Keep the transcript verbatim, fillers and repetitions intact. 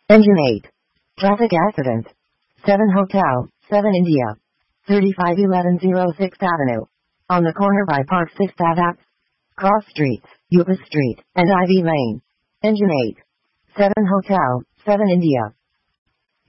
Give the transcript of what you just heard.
Engine eight. Traffic accident. seven Hotel, seven India. thirty-five eleven oh sixth Avenue. On the corner by Park sixth Avenue. Cross Streets, Upas Street, and Ivy Lane. Engine eight. seven Hotel, seven India.